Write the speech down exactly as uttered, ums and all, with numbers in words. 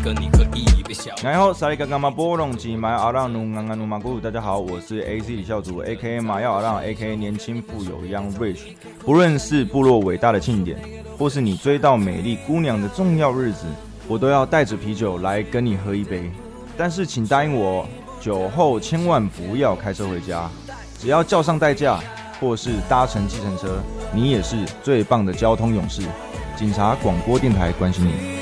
跟你喝一杯小。 然后萨利嘎嘎马波隆吉马阿让努安安努马古，大家好，我是 A C 李孝祖 ，A K A 马耀阿让 ，A K A 年轻富有 Young Rich。不论是部落伟大的庆典，或是你追到美丽姑娘的重要日子，我都要带着啤酒来跟你喝一杯。但是请答应我，酒后千万不要开车回家，只要叫上代驾，或是搭乘计程车，你也是最棒的交通勇士。警察广播电台关心你。